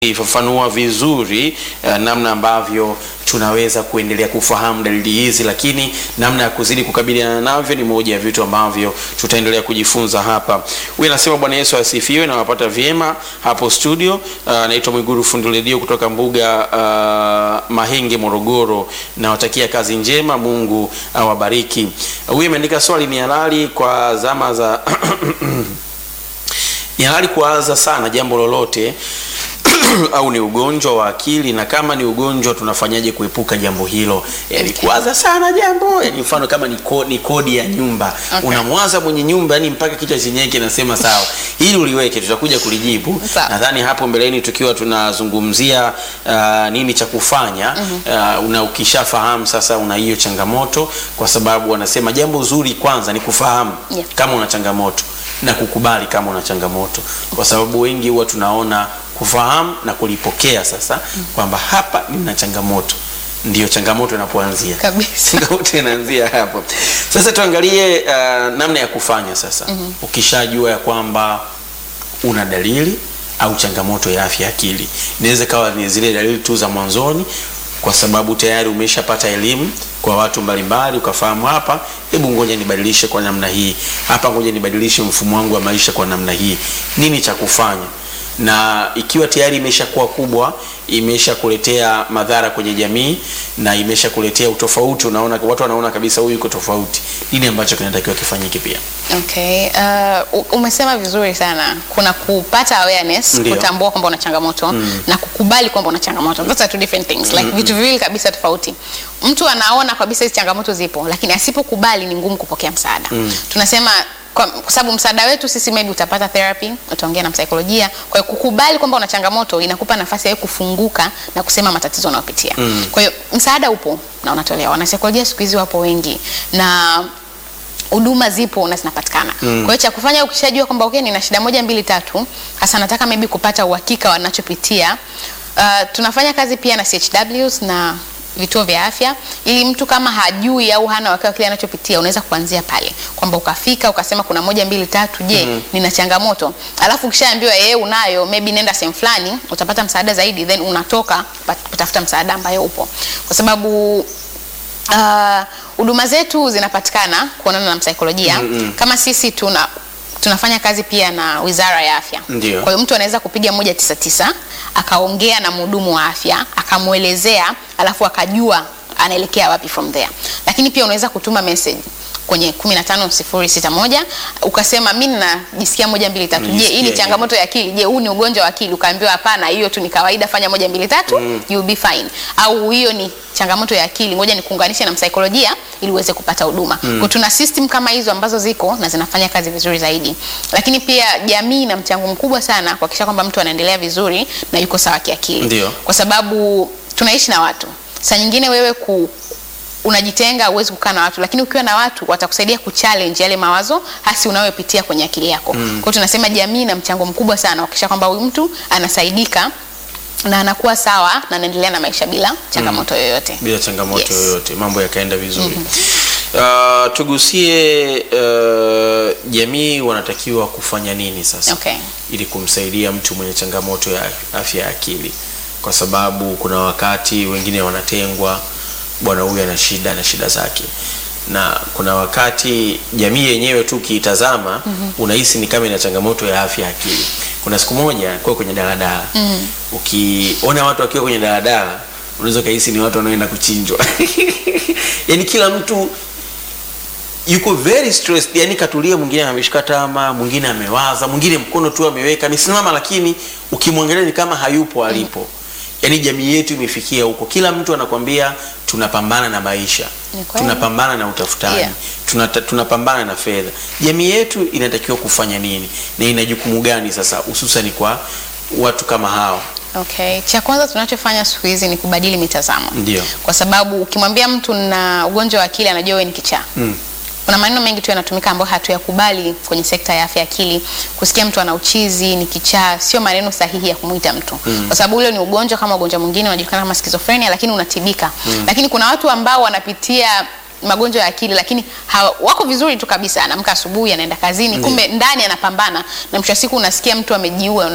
Ifafanua vizuri namna ambavyo tunaweza kuendelea kufahamu dalili hizi, lakini namna ya kuzidi kukabiliana navyo ni moja ya vitu ambavyo tutaendelea kujifunza hapa. Wewe nasema Bwana Yesu asifiwe na wapata vyema hapo studio. Naitwa Mwiguru Fundi Radio kutoka Mbuga Mahenge, Morogoro. Nawatakia kazi njema, Mungu awabariki. Wewe umeandika swali, ni halali kwa zama za ni halali kuanza sana jambo lolote au ni ugonjwa wa akili, na kama ni ugonjwa tunafanyaje kuepuka jambo hilo? Yani kuwaza sana jambo, yani mfano kama ni kodi ya nyumba, unamwaza mwenye nyumba yani mpaka kichwa chenyewe kinasema sawa. Hili uliweke, tutakuja kulijibu. Nadhani hapo mbeleni tukiwa tunazungumzia nini cha kufanya. Una ukishafahamu sasa una hiyo changamoto, kwa sababu wanasema jambo zuri kwanza ni kufahamu kama una changamoto na kukubali kama una changamoto, kwa sababu wengi huwa tunaona kufahamu na kulipokea sasa kwamba hapa nina changamoto, ndio changamoto inapoanzia kabisa. Changamoto inaanzia hapo. Sasa tuangalie namna ya kufanya sasa. Ukishajua ya kwamba una dalili au changamoto ya afya akili, inaweza kawa ni zile dalili tu za mwanzoni, kwa sababu tayari umeshapata elimu kwa watu mbalimbali, ukafahamu hapa, hebu ngoja nibadilishe kwa namna hii, hapa ngoja nibadilishe mfumo wangu wa maisha kwa namna hii, nini cha kufanya. Na ikiwa tayari imeshakuwa kubwa, imeshakuletea madhara kwenye jamii na imeshakuletea utofauti, unaona watu wanaona kabisa huyu yuko tofauti, nini ambacho kinatakiwa kifanyike pia? Okay, umesema vizuri sana. Kuna kupata awareness, kutambua kwamba una changamoto na kukubali kwamba una changamoto. Those are two different things. Like vitu viwili kabisa tofauti. Mtu anaona kabisa hizo changamoto zipo, lakini asipokubali ni ngumu kupokea msaada. Tunasema kwa sababu msaada wetu sisi maybe utapata therapy, utaongea na msaikolojia. Kwa hiyo kukubali kwamba una changamoto inakupa nafasi ya kufunguka na kusema matatizo unayopitia. Kwa hiyo msaada upo na unatolewa. Wanasaikolojia siku hizi wapo wengi na huduma zipo na zinapatikana. Kwa hiyo cha kufanya ukishajua kwamba okay, nina shida 1 2 3, hasa nataka maybe kupata uhakika wanachopitia. Tunafanya kazi pia na CHWs na vituo vya afya, ili mtu kama hajui au hana uhakika kile anachopitia, unaweza kuanzia pale kwamba ukafika ukasema kuna 1 2 3, je, nina changamoto. Alafu ukishaambiwa unayo, maybe nenda sehemu fulani utapata msaada zaidi, then unatoka kutafuta msaada ambayo upo. Kwa sababu huduma zetu zinapatikana kuonana na msaikolojia. Kama sisi tunafanya kazi pia na Wizara ya Afya. Kwa hiyo mtu anaweza kupiga 199 akaongea na mhudumu wa afya, akamuelezea, alafu akajua anaelekea wapi from there. Lakini pia unaweza kutuma message kwenye 15061 ukasema mimi najisikia 1 2 3, je, hii ni changamoto ya akili, je, huu ni ugonjwa wa akili? Ukaambiwa hapana, hiyo tu ni kawaida, fanya 1 2 3, you'll be fine. Au hiyo ni changamoto ya akili, ngoja nikuunganishe na msaikolojia ili uweze kupata huduma. Kwa tuna system kama hizo ambazo ziko na zinafanya kazi vizuri zaidi. Lakini pia jamii ina mchango mkubwa sana kuhakikisha kwamba mtu anaendelea vizuri na yuko sawa kiakili. Kwa sababu tunaishi na watu. Saa nyingine wewe unajitenga, uwezi kukaa na watu, lakini ukiwa na watu watakusaidia kuchallenge yale mawazo hasi unayopitia kwenye akili yako. Kwa hiyo tunasema jamii ina mchango mkubwa sana kuhakikisha kwamba huyu mtu anasaidika na anakuwa sawa na anaendelea na maisha bila changamoto yoyote. Bila changamoto yoyote, mambo yakaenda vizuri. Tugusie jamii wanatakiwa kufanya nini sasa ili kumsaidia mtu mwenye changamoto ya afya ya akili, kwa sababu kuna wakati wengine wanatengwa, bwana huyu ana shida zake, na kuna wakati jamii yenyewe tu kiitazama unahisi ni kama ina changamoto ya afya ya akili. Kuna siku moja kwa kwenye daladala, ukiona watu wakiwa kwenye daladala unaweza kuhisi ni watu wanaoenda kuchinjwa. Yani kila mtu yuko very stressed, yani katulia, mwingine ameshika tama, mwingine amewaza, mwingine mkono tu ameweka amesimama, lakini ukimwangalia ni kama hayupo alipo. Yani jamii yetu imefikia huko, kila mtu anakuambia tunapambana na maisha, tunapambana na utafutaji, tunapambana na fedha. Jamii yetu inatakiwa kufanya nini na ina jukumu gani sasa, hususan kwa watu kama hao? Cha kwanza tunachofanya siku hizi ni kubadili mitazamo. Kwa sababu ukimwambia mtu na ugonjwa wa akili anajua wewe ni kichaa. Kuna maneno mengi tu yanatumika ambayo hatuyakubali kwenye sekta ya afya akili. Kusikia mtu ana uchizi, ni kichaa, sio maneno sahihi ya kumuita mtu. Kwa sababu ule ni ugonjwa kama ugonjwa mwingine unajulikana kama schizophrenia, lakini unatibika. Lakini kuna watu ambao wanapitia magonjwa ya akili lakini wako vizuri tu kabisa, anaamka asubuhi anaenda kazini, kumbe ndani anapambana, na mwisho wa siku unasikia mtu amejiua.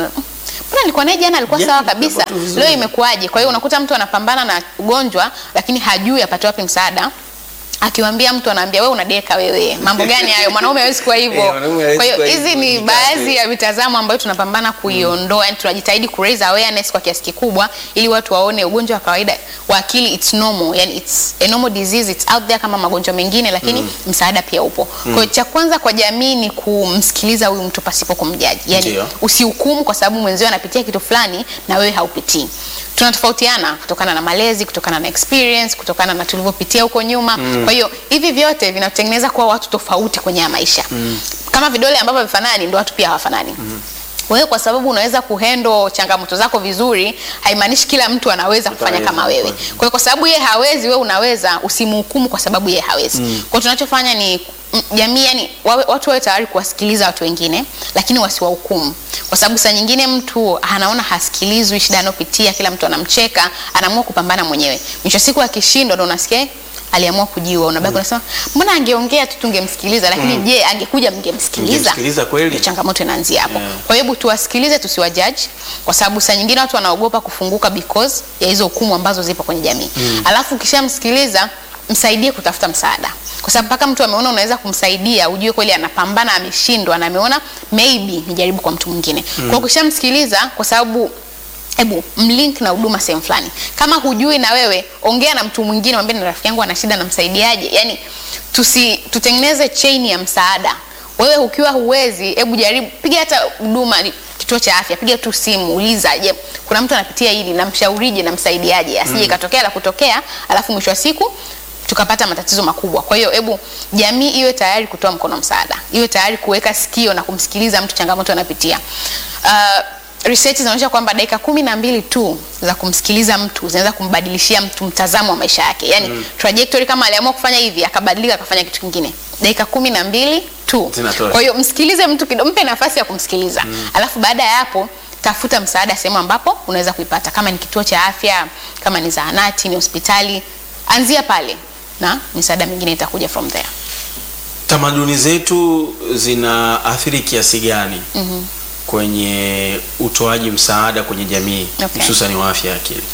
mbona nilikuwa naye jana alikuwa sawa kabisa, leo imekuaje? Kwa hiyo unakuta mtu anapambana na ugonjwa lakini hajui apate wapi msaada. Akiwaambia mtu anaambia wewe unadeka wewe. Mambo gani hayo? Mwanaume hawezi kuwa hivyo. Kwa hiyo hizi ni baadhi ya mitazamo ambayo tunapambana kuiondoa. Yani tunajitahidi ku raise awareness kwa kiasi kikubwa ili watu waone ugonjwa wa kawaida wa akili it's normal. Yani it's a normal disease, it's out there kama magonjwa mengine, lakini msaada pia upo. Kwa hiyo cha kwanza kwa jamii ni kumsikiliza huyu mtu pasipo kumjaji. Yani usihukumu kwa sababu mwenzio anapitia kitu fulani na wewe haupitii. Tunatofautiana kutokana na malezi, kutokana na experience, kutokana na tulivyopitia huko nyuma. Kwa hiyo hivi vyote vinatutengeneza kuwa watu tofauti kwenye maisha. Kama vidole ambavyo vifanani ndio watu pia hawafanani. Wewe kwa sababu unaweza kuhandle changamoto zako vizuri, haimaanishi kila mtu anaweza kufanya kama wewe. Kwa sababu yeye hawezi, wewe unaweza, usimhukumu kwa sababu yeye hawezi. Kwa tunachofanya ni jamii, yani watu wawe tayari kuwasikiliza watu wengine lakini wasiwahukumu. Kwa sababu saa nyingine mtu anaona hasikilizwi shida anayopitia, kila mtu anamcheka, anaamua kupambana mwenyewe. Mwisho siku akishindwa ndo unasikia aliamua kujiua. Unabaki unasema mbona angeongea tu tungemsikiliza, lakini je, angekuja mngemsikiliza? Kweli changamoto inaanzia hapo. Kwa hiyo tuwasikilize, tusiwajudge, kwa sababu saa nyingine watu wanaogopa kufunguka because ya hizo hukumu ambazo zipo kwenye jamii. Alafu ukishamsikiliza msaidie kutafuta msaada. Kwa sababu mpaka mtu ameona unaweza kumsaidia, ujue kweli anapambana, ameshindwa na ameona maybe nijaribu kwa mtu mwingine. Kwa ukishamsikiliza, kwa sababu hebu mlink na huduma sehemu fulani. Kama hujui na wewe, ongea na mtu mwingine, mwambie na rafiki yangu ana shida, namsaidiaje? Yani tutengeneze chain ya msaada. Wewe ukiwa huwezi, hebu jaribu piga hata huduma kituo cha afya, piga tu simu, uliza, je, kuna mtu anapitia hili, namshaurije, namsaidiaje? Asije ikatokea la kutokea, alafu mwisho wa siku tukapata matatizo makubwa. Kwa hiyo hebu jamii iwe tayari kutoa mkono msaada, iwe tayari kuweka sikio na kumsikiliza mtu changamoto anapitia. Research zinaonyesha kwamba dakika 12 tu za kumsikiliza mtu zinaweza kumbadilishia mtu mtazamo wa maisha yake. Yani trajectory, kama aliamua kufanya hivi akabadilika akafanya kitu kingine, dakika 12 tu. Kwa hiyo msikilize mtu kidogo, mpe nafasi ya kumsikiliza. Alafu baada ya hapo tafuta msaada sehemu ambapo unaweza kuipata, kama ni kituo cha afya, kama ni zahanati, ni hospitali, anzia pale na misaada mingine itakuja from there. Tamaduni zetu zinaathiri kiasi gani kwenye utoaji msaada kwenye jamii, hususan wa afya ya akili?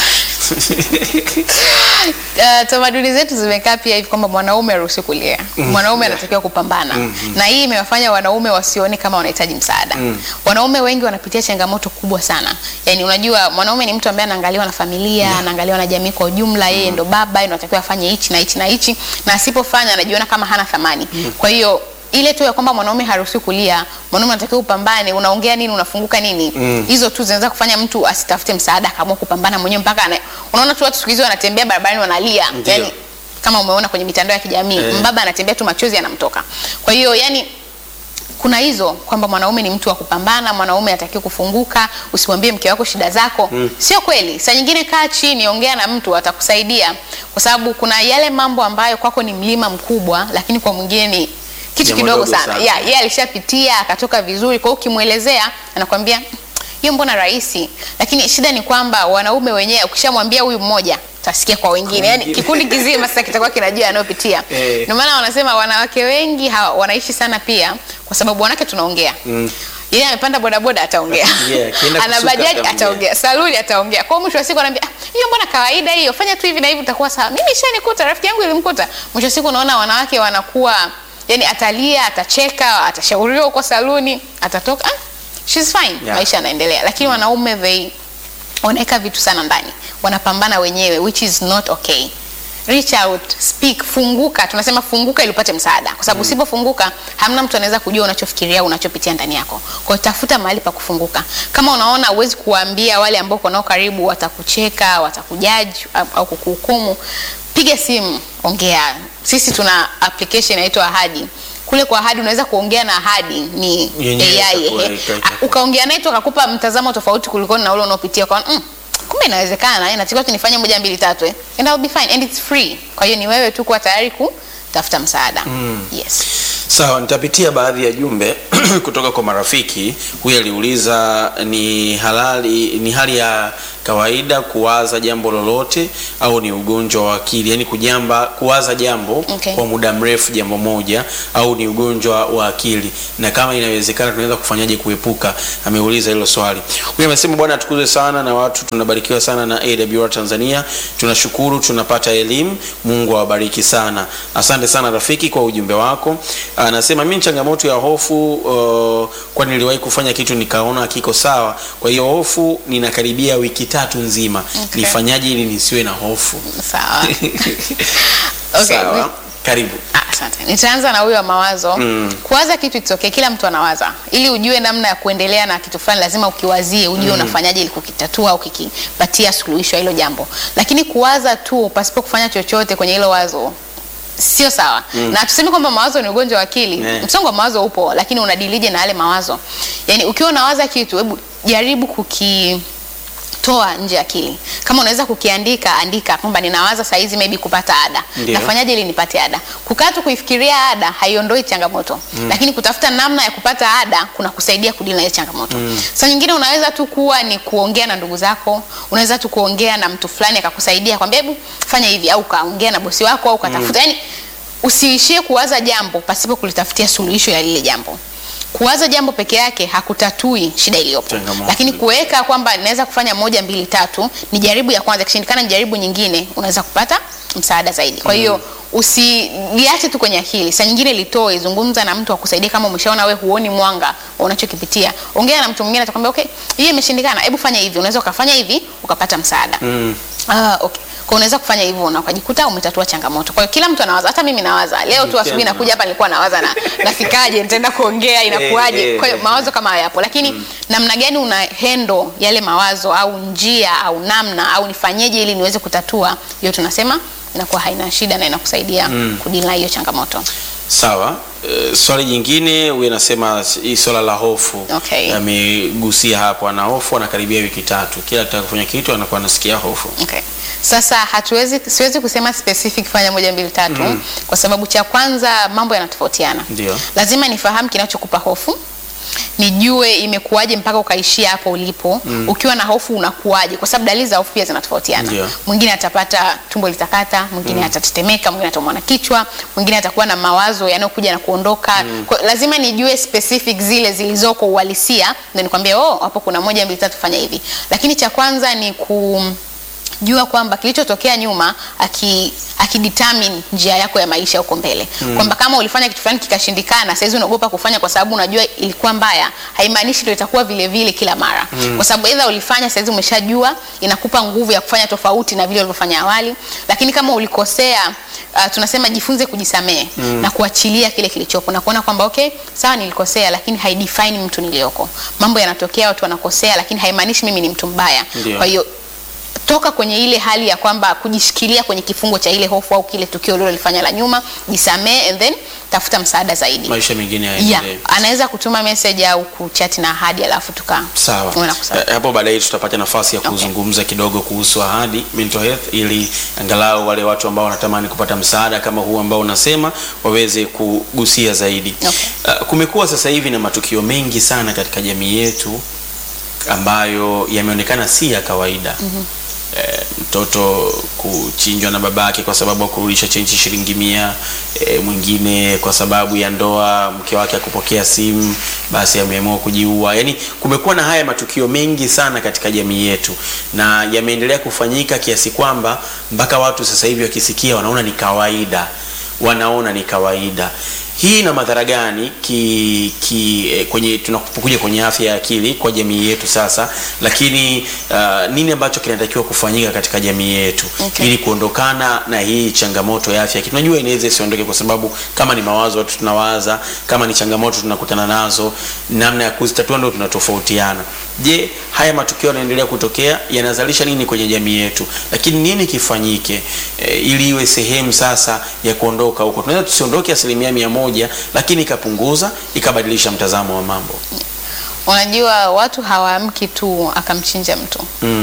Tamaduni zetu zimekaa pia hivi kwamba mwanaume haruhusiwi kulia. Mwanaume anatakiwa kupambana. Na hii imewafanya wanaume wasione kama wanahitaji msaada. Wanaume wengi wanapitia changamoto kubwa sana. Yani unajua mwanaume ni mtu ambaye anaangaliwa na familia, anaangaliwa na jamii kwa ujumla, yeye ndo baba, anatakiwa afanye hichi na hichi na hichi, na asipofanya anajiona kama hana thamani. Kwa hiyo ile tu ya kwamba mwanaume haruhusiwi kulia, mwanaume anatakiwa upambane, unaongea nini, unafunguka nini, hizo tu zinaweza kufanya mtu asitafute msaada, akaamua kupambana mwenyewe. Mpaka unaona tu watu siku hizi wanatembea barabarani wanalia. Yani kama umeona kwenye mitandao ya kijamii, mbaba anatembea tu machozi yanamtoka. Kwa hiyo yani kuna hizo kwamba mwanaume ni mtu wa kupambana, mwanaume anatakiwa kufunguka, usimwambie mke wako shida zako. Sio kweli. Saa nyingine kaa chini, ongea na mtu atakusaidia, kwa sababu kuna yale mambo ambayo kwako ni mlima mkubwa lakini kwa mwingine ni kitu kidogo sana. Yeye alishapitia akatoka vizuri, kwa hiyo ukimuelezea anakuambia hiyo mbona rahisi. Lakini shida ni kwamba wanaume wenyewe ukishamwambia huyu mmoja utasikia kwa wengine. Yani kikundi kizima sasa kitakuwa kinajua anayopitia. Ndio maana wanasema wanawake wengi wanaishi sana pia kwa sababu wanawake tunaongea. Yeye amepanda bodaboda ataongea. Ana bajaji ataongea. Saluni ataongea. Kwa mwisho wa siku anaambia hiyo mbona kawaida hiyo, fanya tu hivi na hivi utakuwa sawa. Mimi shanikuta, rafiki yangu ilimkuta. Mwisho wa siku unaona wanawake wanakuwa yani atalia, atacheka, atashauriwa huko saluni, atatoka, she's fine, maisha yanaendelea. Lakini wanaume wanaweka vitu sana ndani, wanapambana wenyewe, which is not okay. Reach out, speak, funguka. Tunasema funguka ili upate msaada, kwa sababu usipofunguka hamna mtu anaweza kujua unachofikiria, unachopitia ndani yako. Kwa hiyo tafuta mahali pa kufunguka. Kama unaona huwezi kuambia wale ambao uko nao karibu, watakucheka, watakujaji au kukuhukumu, piga simu, ongea. Sisi tuna application inaitwa Ahadi. Kule kwa Ahadi unaweza kuongea na Ahadi, ni AI. Ukaongea naye tu akakupa mtazamo tofauti kuliko na ule unaopitia, kwa kumbe inawezekana, natakiwa tu nifanye 1 2 3 and I'll be fine and it's free. Kwa hiyo ni wewe tu kuwa tayari kutafuta msaada. Yes. Sawa, nitapitia baadhi ya jumbe kutoka kwa marafiki. Huyu aliuliza ni hali ya kawaida kuwaza jambo lolote au ni ugonjwa wa akili? Yani kuwaza jambo kwa muda mrefu jambo moja au ni ugonjwa wa akili, na kama inawezekana tunaweza kufanyaje kuepuka? Ameuliza hilo swali. Huyu amesema bwana atukuzwe sana na watu tunabarikiwa sana na AWR Tanzania. Tunashukuru tunapata elimu. Mungu awabariki sana. Asante sana rafiki kwa ujumbe wako. Anasema mimi changamoto ya hofu kwa niliwahi kufanya kitu nikaona hakiko sawa. Kwa hiyo hofu ninakaribia wiki 3 nzima. Nifanyaje ili nisiwe na hofu? Sawa. Sawa. Karibu. Asante. Nitaanza na huyo wa mawazo. Kuwaza kitu itokee, kila mtu anawaza. Ili ujue namna ya kuendelea na kitu fulani lazima ukiwazie, ujue unafanyaje ili kukitatua au kukipatia suluhisho hilo jambo. Lakini kuwaza tu pasipo kufanya chochote kwenye hilo wazo sio sawa. Na tuseme kwamba mawazo ni ugonjwa wa akili. Msongo wa mawazo upo, lakini unadilije na yale mawazo? Yaani ukiwa unawaza kitu, hebu jaribu toa nje ya akili. Kama unaweza kukiandika, andika kwamba ninawaza saa hizi maybe kupata ada. Nafanyaje ili nipate ada? Kukaa tu kuifikiria ada haiondoi changamoto. Lakini kutafuta namna ya kupata ada kuna kusaidia kudili na ile changamoto. Sasa nyingine unaweza tu kuwa ni kuongea na ndugu zako, unaweza tu kuongea na mtu fulani akakusaidia kwambia hebu fanya hivi, au kaongea na bosi wako au katafuta. Yaani usiishie kuwaza jambo pasipo kulitafutia suluhisho ya lile jambo. Kuwaza jambo peke yake hakutatui shida iliyopo. Lakini kuweka kwamba naweza kufanya 1 2 3, ni jaribu ya kwanza, kishindikana jaribu nyingine, unaweza kupata msaada zaidi. Kwa hiyo usiliache tu kwenye akili. Saa nyingine litoe, zungumza na mtu akusaidia. Kama umeshaona wewe huoni mwanga unachokipitia, ongea na mtu mwingine atakwambia okay, hii imeshindikana, hebu fanya hivi. Unaweza ukafanya hivi ukapata msaada. Okay. Kwa unaweza kufanya hivyo na ukajikuta umetatua changamoto. Kwa hiyo kila mtu anawaza, hata mimi nawaza. Leo tu asubuhi nakuja hapa nilikuwa nawaza nafikaje, nitaenda kuongea inakuaje. Kwa hiyo mawazo kama hayapo, lakini namna gani una handle yale mawazo, au njia au namna, au nifanyeje ili niweze kutatua, hiyo tunasema inakuwa haina shida na inakusaidia kudili na hiyo changamoto. Sawa. Swali jingine huyu anasema hii swala la hofu. Amegusia hapo, ana hofu anakaribia wiki 3. Kila akitaka kufanya kitu anakuwa anasikia hofu. Sasa siwezi kusema specific fanya 1 2 3 kwa sababu cha kwanza mambo yanatofautiana. Lazima nifahamu kinachokupa hofu. Nijue imekuaje mpaka ukaishia hapo ulipo. Ukiwa na hofu unakuaje? Kwa sababu dalili za hofu pia zinatofautiana. Mwingine atapata tumbo litakata, mwingine atatetemeka, mwingine ataumwa na kichwa, mwingine atakuwa na mawazo yanayokuja na kuondoka. Lazima nijue specific zile zilizoko uhalisia, ndio nikwambie hapo kuna 1 2 3 fanya hivi. Lakini cha kwanza ni jua kwamba kilichotokea nyuma akidetermine njia yako ya maisha huko mbele. Kwamba kama ulifanya kitu fulani kikashindikana, sasa hizi unaogopa kufanya kwa sababu unajua ilikuwa mbaya, haimaanishi ndio itakuwa vile vile kila mara. Kwa sababu either ulifanya sasa hizi umeshajua, inakupa nguvu ya kufanya tofauti na vile ulivyofanya awali. Lakini kama ulikosea, tunasema jifunze kujisamehe na kuachilia kile kilichopo na kuona kwamba okay, sawa nilikosea, lakini haidefine mtu nilioko. Mambo yanatokea, watu wanakosea, lakini haimaanishi mimi ni mtu mbaya. Kwa hiyo toka kwenye ile hali ya kwamba kujishikilia kwenye kifungo cha ile hofu au kile tukio ulilofanya la nyuma, jisamee and then tafuta msaada zaidi. Maisha mengine yaendelee. Anaweza kutuma message au kuchat na Ahadi alafu sawa. Hapo baadaye tutapata nafasi ya kuzungumza kidogo kuhusu Ahadi Mental Health, ili angalau wale watu ambao wanatamani kupata msaada kama huu ambao unasema waweze kugusia zaidi. Kumekuwa sasa hivi na matukio mengi sana katika jamii yetu ambayo yameonekana si ya kawaida. Mtoto kuchinjwa na babake kwa sababu kurudisha chenji shilingi 100, mwingine kwa sababu ya ndoa mke wake akupokea simu basi ameamua kujiua. Yani kumekuwa na haya matukio mengi sana katika jamii yetu, na yameendelea kufanyika kiasi kwamba mpaka watu sasa hivi wakisikia wanaona ni kawaida. Hii ina madhara gani kwenye tunapokuja kwenye afya ya akili kwa jamii yetu sasa? Lakini nini ambacho kinatakiwa kufanyika katika jamii yetu ili kuondokana na hii changamoto ya afya? Tunajua inaweza isiondoke kwa sababu kama ni mawazo watu tunawaza, kama ni changamoto tunakutana nazo, namna ya kuzitatua ndio tunatofautiana. Je, haya matukio yanaendelea kutokea, yanazalisha nini kwenye jamii yetu? Lakini nini kifanyike ili iwe sehemu sasa ya kuondoka huko? Tunaweza tusiondoke 100%, lakini ikapunguza, ikabadilisha mtazamo wa mambo. Unajua watu hawaamki tu akamchinja mtu.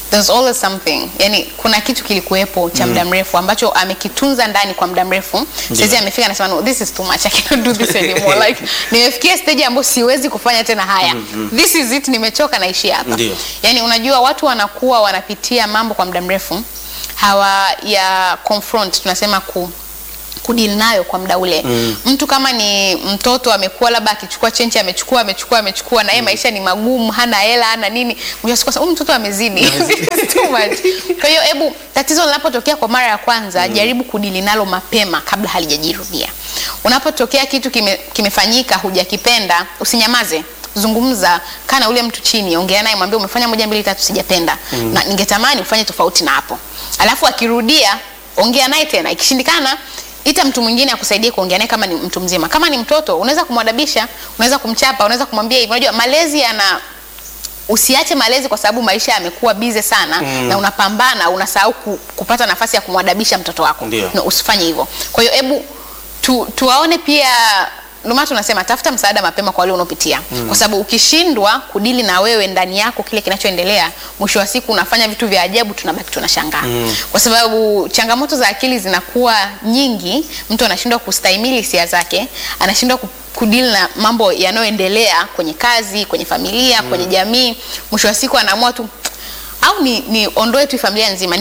there's always something, yani kuna kitu kilikuwepo cha muda mrefu ambacho amekitunza ndani kwa muda mrefu. Sasa amefika anasema no, this is too much, I cannot do this anymore. Like nimefikia stage ambayo siwezi kufanya tena haya. This is it, nimechoka, naishi hapa. Yani unajua watu wanakuwa wanapitia mambo kwa muda mrefu, hawa ya confront, tunasema kudili nayo kwa muda ule. Mtu kama ni mtoto amekuwa labda akichukua chenchi amechukua na yeye maisha ni magumu, hana hela, hana nini, unajua huyu mtoto amezidi. Too much. Kwa hiyo hebu tatizo linapotokea kwa mara ya kwanza, jaribu kudili nalo mapema kabla halijajirudia. Unapotokea kitu kimefanyika hujakipenda, usinyamaze. Zungumza, kana ule mtu chini, ongea naye, mwambie umefanya 1 2 3 sijapenda na ningetamani ufanye tofauti na hapo. Alafu akirudia, ongea naye tena. Ikishindikana, ita mtu mwingine akusaidie kuongea naye kama ni mtu mzima. Kama ni mtoto, unaweza kumwadabisha, unaweza kumchapa, unaweza kumwambia hivi. Unajua malezi usiache malezi kwa sababu maisha yamekuwa busy sana na unapambana, unasahau kupata nafasi ya kumwadabisha mtoto wako. No, usifanye hivyo. Kwa hiyo hebu tuwaone pia, ndio maana tunasema tafuta msaada mapema kwa wale unaopitia. Kwa sababu ukishindwa kudili na wewe ndani yako kile kinachoendelea, mwisho wa siku unafanya vitu vya ajabu, tunabaki tunashangaa. Kwa sababu changamoto za akili zinakuwa nyingi, mtu anashindwa kustahimili hisia zake, anashindwa kudili na mambo yanayoendelea kwenye kazi, kwenye familia, kwenye jamii. Mwisho wa siku anaamua tu au ni ondoe tu familia nzima,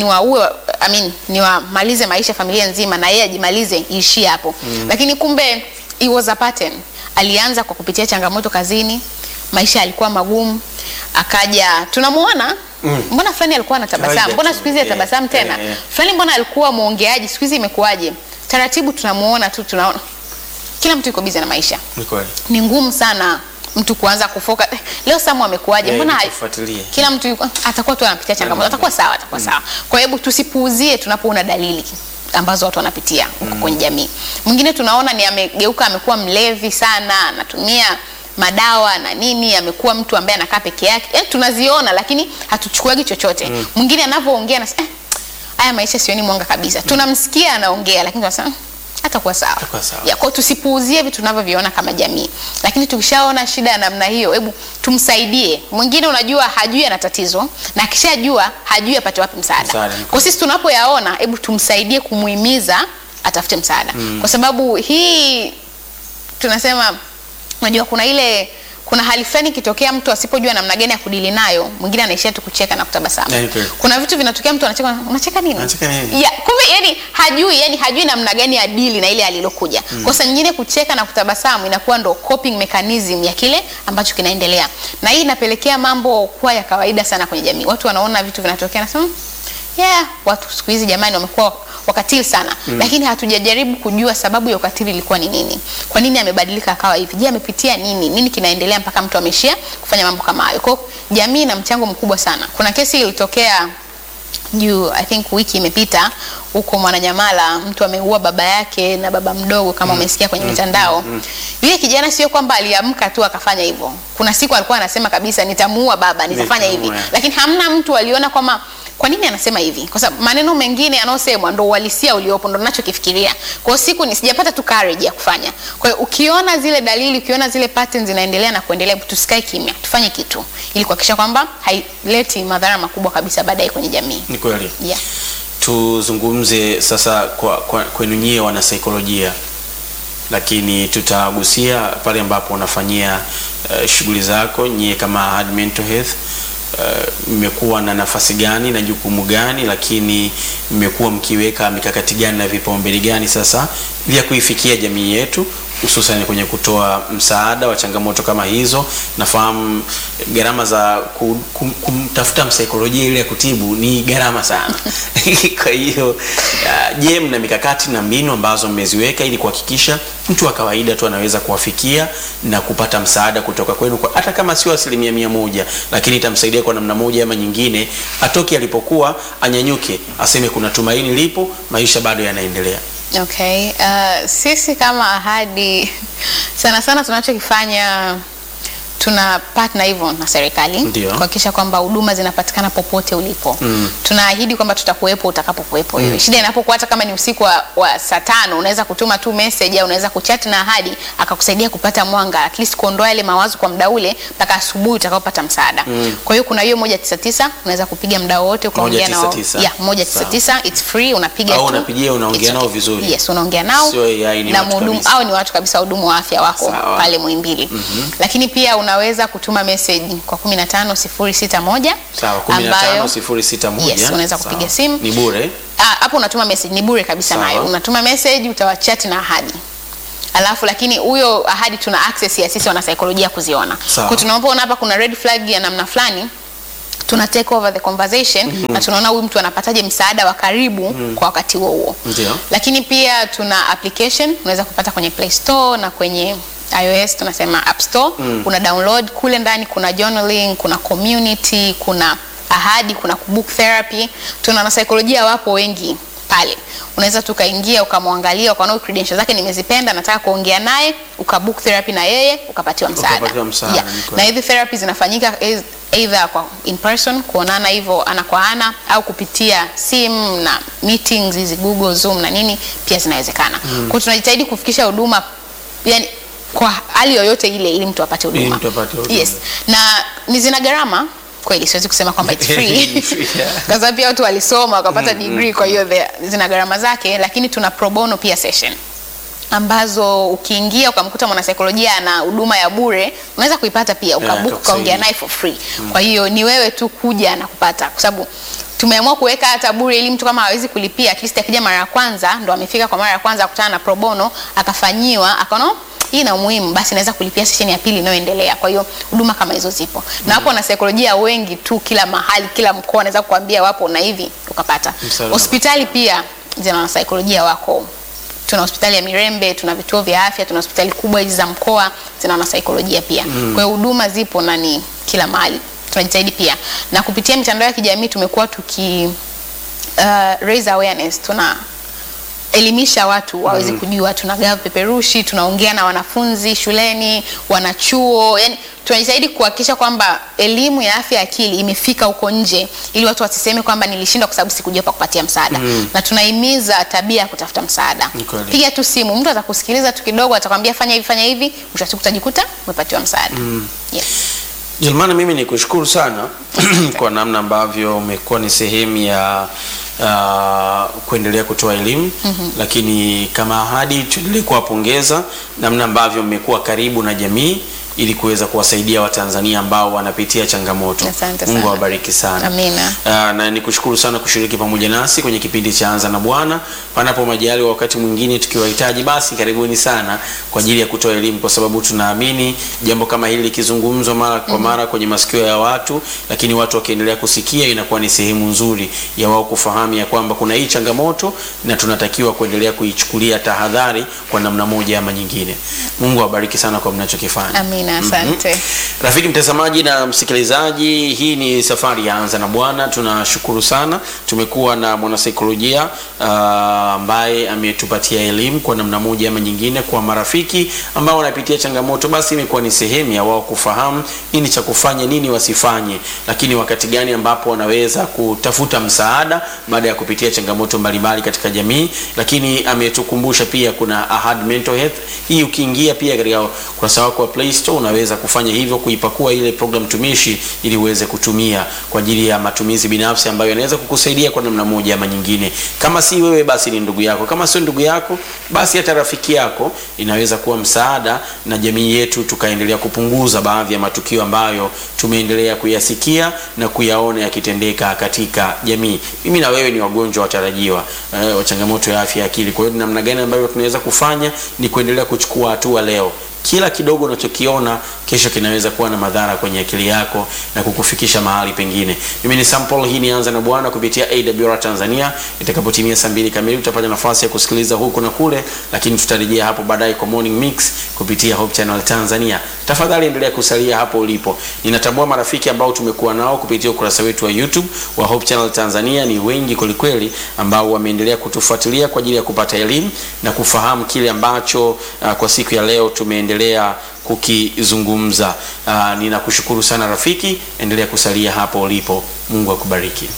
ni wamalize maisha familia nzima na yeye ajimalize, iishie hapo. Lakini kumbe it was a pattern. Alianza kwa kupitia changamoto kazini, maisha yalikuwa magumu, akaja tunamuona mbona fulani alikuwa anatabasamu, mbona siku hizi atabasamu tena, fulani mbona alikuwa muongeaji, siku hizi imekuaje? Taratibu tunamuona kila mtu yuko busy na maisha. Ni ngumu sana mtu kuanza kufoka leo Samu amekuaje, mbona haifuatilie. Kila mtu atakuwa tu anapitia changamoto, atakuwa sawa. Kwa hiyo tusipuuzie tunapoona dalili ambazo watu wanapitia huko kwenye jamii. Mwingine tunaona ni amegeuka, amekuwa mlevi sana, anatumia madawa na nini, amekuwa mtu ambaye anakaa peke yake. Tunaziona lakini hatuchukuagi chochote. Mwingine anavyoongea na haya maisha sioni mwanga kabisa. Tunamsikia anaongea lakini tunasema hatakuwa sawa. Kwa tusipuuzie vitu tunavyoviona kama jamii. Lakini tukishaona shida ya namna hiyo, hebu tumsaidie. Mwingine unajua hajui ana tatizo na akishajua hajui apate wapi msaada. Kwa sisi tunapoyaona, hebu tumsaidie, kumuhimiza atafute msaada. Kwa sababu hii tunasema, unajua kuna hali fulani kitokea mtu asipojua namna gani ya kudili nayo, mwingine anaishia tu kucheka na kutabasamu. Kuna vitu vinatokea mtu anacheka, unacheka nini? Kumbe hajui namna gani ya dili na ile alilokuja. Kwa sababu nyingine kucheka na kutabasamu inakuwa ndo coping mechanism ya kile ambacho kinaendelea. Na hii inapelekea mambo kuwa ya kawaida sana kwenye jamii. Watu wanaona vitu vinatokea na sema watu siku hizi jamani wamekuwa wakatili sana. Lakini hatujajaribu kujua sababu ya ukatili ilikuwa ni nini. Kwa nini amebadilika akawa hivi? Je, amepitia nini? Nini kinaendelea mpaka mtu ameshia kufanya mambo kama hayo? Kwa jamii ina mchango mkubwa sana. Kuna kesi ilitokea I think wiki imepita huko Mwananyamala, mtu ameua baba yake na baba mdogo kama umesikia kwenye mitandao. Yule kijana sio kwamba aliamka tu akafanya hivyo. Kuna siku alikuwa anasema kabisa nitamuua baba, nitafanya hivi. Lakini hamna mtu aliona kwa nini anasema hivi? Kwa sababu maneno mengine yanayosemwa ndo uhalisia uliopo, ndo ninachokifikiria. Kwa siku nisijapata tu courage ya kufanya. Kwa hiyo ukiona zile dalili, ukiona zile patterns zinaendelea na kuendelea, tusikae kimya, tufanye kitu ili kuhakikisha kwamba haileti madhara makubwa kabisa baadaye kwenye jamii. Ni kweli. Tuzungumze sasa kwenu nyie wana saikolojia, lakini tutagusia pale ambapo unafanyia shughuli zako nyie kama Ahadi Mental Health. Mmekuwa na nafasi gani na jukumu gani, lakini mmekuwa mkiweka mikakati gani na vipaumbele gani sasa vya kuifikia jamii yetu, hususan kwenye kutoa msaada wa changamoto kama hizo? Nafahamu gharama za kumtafuta msaikolojia ile ya kutibu ni gharama sana. Kwa hiyo je, mna mikakati na mbinu ambazo mmeziweka ili kuhakikisha mtu wa kawaida tu anaweza kuwafikia na kupata msaada kutoka kwenu, hata kama sio 100%, lakini itamsaidia kwa namna moja ama nyingine, atoke alipokuwa, anyanyuke, aseme kuna tumaini lipo, maisha bado yanaendelea? Sisi kama Ahadi sana tunachokifanya tuna partner hivyo na serikali kuhakikisha kwamba huduma zinapatikana popote ulipo. Tunaahidi kwamba tutakuwepo utakapokuwepo wewe. Shida inapokuwa hata kama ni usiku wa saa 5 unaweza kutuma tu message au unaweza kuchat na Ahadi akakusaidia kupata mwanga, at least kuondoa ile mawazo kwa muda ule mpaka asubuhi utakapopata msaada. Kwa hiyo kuna hiyo 199 unaweza kupiga muda wote ukaongea nao. 199 it's free, unapiga tu. Au unapigia unaongea nao vizuri. Yes, unaongea nao na mhudumu au ni watu kabisa hudumu wa afya wako pale Muhimbili. Lakini pia unaweza kutuma message kwa 15061. Sawa, 15061. Yes, unaweza kupiga simu. Ni bure. Hapo unatuma message, ni bure kabisa nayo. Unatuma message, utawachat na Ahadi. Alafu lakini huyo Ahadi tuna access ya sisi wana saikolojia kuziona. Kwa tunapoona hapa kuna red flag ya namna fulani, tuna take over the conversation na tunaona huyu mtu anapataje msaada wa karibu kwa wakati huo. Lakini pia tuna application unaweza kupata kwenye Play Store na kwenye iOS tunasema App Store. Una download kule ndani, kuna journaling, kuna community, kuna Ahadi, kuna book therapy. Tuna na saikolojia wapo wengi pale. Unaweza tukaingia ukamwangalia ukaona credentials zake nimezipenda, nataka kuongea naye, ukabook therapy na yeye, ukapatiwa msaada. Na hizi therapy zinafanyika either kwa in person, kuonana hivyo ana kwa ana, au kupitia simu na meetings hizi Google Zoom na nini pia zinawezekana. Kwa tunajitahidi kufikisha huduma yani kwa hali yoyote ile ili mtu apate huduma. Yes. Na ni zina gharama kweli, siwezi kusema kwamba it's free. Kwa sababu pia watu walisoma wakapata degree, kwa hiyo zina gharama zake, lakini tuna pro bono pia session ambazo ukiingia ukamkuta mwanasaikolojia na huduma ya bure unaweza kuipata pia ukabook ukaongea naye for free. Kwa hiyo ni wewe tu kuja na kupata, kwa sababu tumeamua kuweka hata bure ili mtu kama hawezi kulipia at least akija mara ya kwanza, ndo amefika kwa mara ya kwanza akutana na pro bono akafanyiwa akaona hii na umuhimu, basi naweza kulipia session ya pili inayoendelea. Kwa hiyo huduma kama hizo zipo. Na hapo na saikolojia wengi tu kila mahali, kila mkoa naweza kukuambia wapo na hivi ukapata. Hospitali pia zina saikolojia wako. Tuna hospitali ya Mirembe, tuna vituo vya afya, tuna hospitali kubwa hizi za mkoa zina saikolojia pia. Kwa hiyo huduma zipo na ni kila mahali. Tunajitahidi pia. Na kupitia mitandao ya kijamii tumekuwa tuki raise awareness. Tuna elimisha watu waweze kujua, tunagawa peperushi, tunaongea na wanafunzi shuleni, wanachuo, yani tunajitahidi kuhakikisha kwamba elimu ya afya ya akili imefika huko nje ili watu wasiseme kwamba nilishindwa kwa sababu sikujua pa kupatia msaada. Na tunahimiza tabia ya kutafuta msaada. Piga tu simu, mtu atakusikiliza tu kidogo, atakwambia fanya hivi, mwisho utajikuta umepatiwa msaada. Yes. Jelmana, mimi nikushukuru sana kwa namna ambavyo umekuwa ni sehemu ya kuendelea kutoa elimu, lakini kama Ahadi tuendelee kuwapongeza namna ambavyo mmekuwa karibu na jamii ili kuweza kuwasaidia Watanzania ambao wanapitia changamoto. Mungu awabariki sana. Amina. Na nikushukuru sana kushiriki pamoja nasi kwenye kipindi cha Anza na Bwana. Panapo majaliwa wakati mwingine tukiwahitaji, basi karibuni sana kwa ajili ya kutoa elimu, kwa sababu tunaamini jambo kama hili likizungumzwa mara kwa mara kwenye masikio ya watu, lakini watu wakiendelea kusikia, inakuwa ni sehemu nzuri ya wao kufahamu ya kwamba kuna hii changamoto na tunatakiwa kuendelea kuichukulia tahadhari kwa namna moja ama nyingine. Mungu awabariki sana kwa mnachokifanya. Amina. Asante. Rafiki mtazamaji na msikilizaji, hii ni safari ya Anza na Bwana. Tunashukuru sana. Tumekuwa na mwanasaikolojia ambaye ametupatia elimu kwa namna moja ama nyingine kwa marafiki ambao wanapitia changamoto. Basi imekuwa ni sehemu ya wao kufahamu nini cha kufanya, nini wasifanye, lakini wakati gani ambapo wanaweza kutafuta msaada baada ya kupitia changamoto mbalimbali katika jamii. Lakini ametukumbusha pia kuna Ahadi Mental Health. Hii ukiingia pia katika ukurasa wako wa Play Store unaweza kufanya hivyo, kuipakua ile program tumishi ili uweze kutumia kwa ajili ya matumizi binafsi ambayo yanaweza kukusaidia kwa namna moja ama nyingine. Kama si wewe, basi ni ndugu yako. Kama sio ndugu yako, basi hata rafiki yako inaweza kuwa msaada, na jamii yetu tukaendelea kupunguza baadhi ya matukio ambayo tumeendelea kuyasikia na kuyaona yakitendeka katika jamii. Mimi na wewe ni wagonjwa watarajiwa wa changamoto ya afya ya akili. Kwa hiyo namna gani ambayo tunaweza kufanya ni kuendelea kuchukua hatua leo. Kila kidogo unachokiona kesho kinaweza kuwa na madhara kwenye akili yako na kukufikisha mahali pengine. Mimi ni Sample, hii ni Anza na Bwana kupitia AWR Tanzania. Itakapotimia saa 2 kamili utapata nafasi ya kusikiliza huko na kule, lakini tutarejea hapo baadaye kwa Morning Mix kupitia Hope Channel Tanzania. Tafadhali endelea kusalia hapo ulipo. Ninatambua marafiki ambao tumekuwa nao kupitia ukurasa wetu wa YouTube wa Hope Channel Tanzania ni wengi kweli ambao wameendelea kutufuatilia kwa ajili ya kupata elimu na kufahamu kile ambacho kwa siku ya leo tumeendelea wameendelea kukizungumza. Ninakushukuru sana rafiki, endelea kusalia hapo ulipo. Mungu akubariki.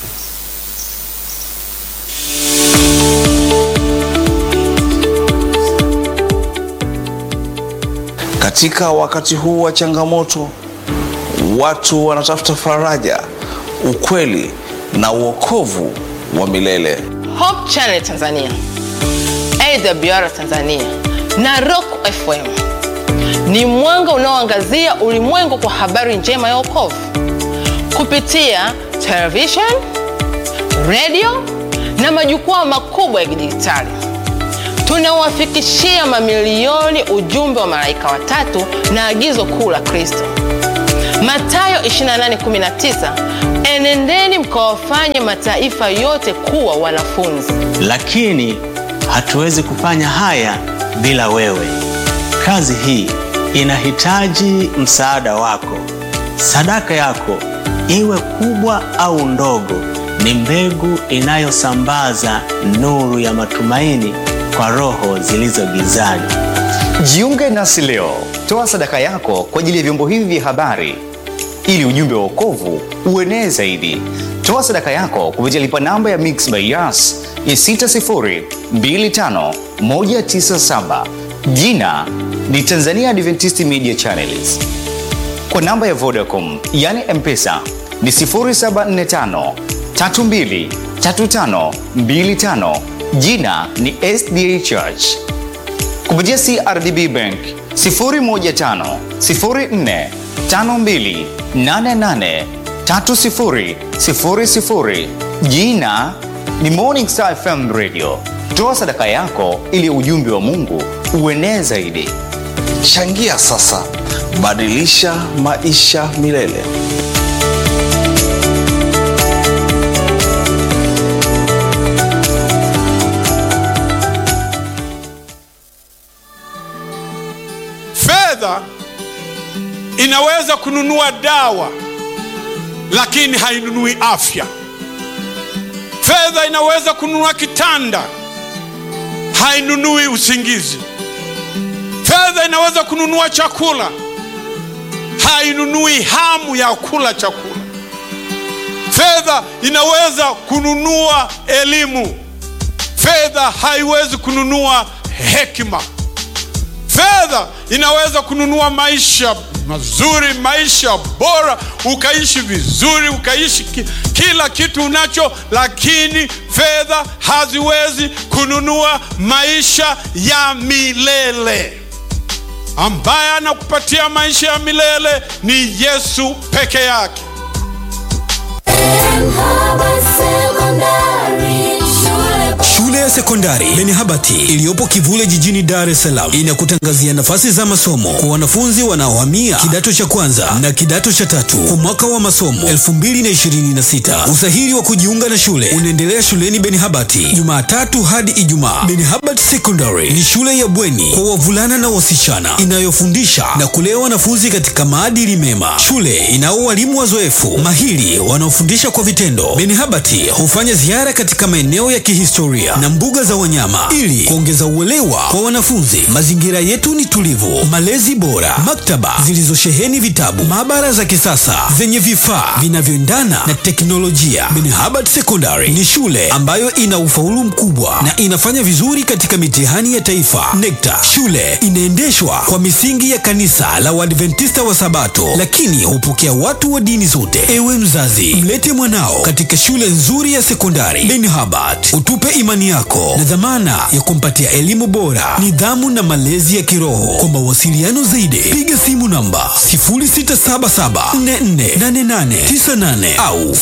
Katika wakati huu wa changamoto, watu wanatafuta faraja, ukweli na uokovu wa milele. Hope Channel Tanzania, AWR Tanzania na Rock FM ni mwanga unaoangazia ulimwengu kwa habari njema ya wokovu kupitia television, radio na majukwaa makubwa ya kidijitali. Tunawafikishia mamilioni ujumbe wa malaika watatu na agizo kuu la Kristo. Mathayo 28:19, enendeni mkawafanye mataifa yote kuwa wanafunzi. Lakini hatuwezi kufanya haya bila wewe. Kazi hii inahitaji msaada wako. Sadaka yako, iwe kubwa au ndogo, ni mbegu inayosambaza nuru ya matumaini kwa roho zilizo gizani. Jiunge nasi leo. Toa sadaka yako kwa ajili ya vyombo hivi vya habari ili ujumbe wa wokovu uenee zaidi. Toa sadaka yako kupitia lipa namba ya Mixx by Yas ya 6025197. Jina ni Tanzania Adventist Media Channels. Kwa namba ya Vodacom yani M-Pesa ni 0745 323525. Jina ni SDA Church. Kupitia CRDB Bank 0150452883000. Jina ni Morning Star FM Radio. Toa sadaka yako ili ujumbe wa Mungu uenee zaidi. Changia sasa, badilisha maisha milele. Fedha inaweza kununua dawa, lakini hainunui afya. Fedha inaweza kununua kitanda, hainunui usingizi. Fedha inaweza kununua chakula, hainunui hamu ya kula chakula. Fedha inaweza kununua elimu, fedha haiwezi kununua hekima. Fedha inaweza kununua maisha mazuri, maisha bora, ukaishi vizuri, ukaishi kila kitu unacho, lakini fedha haziwezi kununua maisha ya milele. Ambaye anakupatia maisha ya milele ni Yesu peke yake. Shule ya sekondari Benhabati iliyopo Kivule jijini Dar es Salaam inakutangazia nafasi za masomo kwa wanafunzi wanaohamia kidato cha kwanza na kidato cha tatu kwa mwaka wa masomo 2026. Usahili wa kujiunga na shule unaendelea shuleni Benhabati Jumatatu hadi Ijumaa. Benhabati Secondary ni shule ya bweni kwa wavulana na wasichana inayofundisha na kulea wanafunzi katika maadili mema. Shule inao walimu wazoefu mahiri wanaofundisha kwa vitendo. Benhabati hufanya ziara katika maeneo ya kihistoria na mbuga za wanyama ili kuongeza uelewa kwa wanafunzi. Mazingira yetu ni tulivu, malezi bora, maktaba zilizosheheni vitabu, maabara za kisasa zenye vifaa vinavyoendana na teknolojia. Benhabati Secondary ni shule ambayo ina ufaulu mkubwa na inafanya vizuri katika mitihani ya taifa NECTA. Shule inaendeshwa kwa misingi ya kanisa la Waadventista wa Sabato, lakini hupokea watu wa dini zote. Ewe mzazi, mlete mwanao katika shule nzuri ya sekondari Benhabati. Utupe imani yako na dhamana ya kumpatia elimu bora, nidhamu na malezi ya kiroho. Kwa mawasiliano zaidi, piga simu namba 0677448898 au